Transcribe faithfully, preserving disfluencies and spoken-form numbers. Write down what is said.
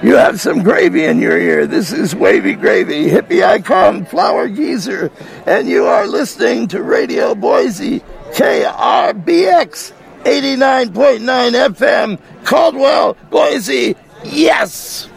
You have some gravy in your ear. This is Wavy Gravy, hippie icon, flower geezer, and you are listening to Radio Boise, K R B X, eighty-nine point nine F M, Caldwell, Boise, yes!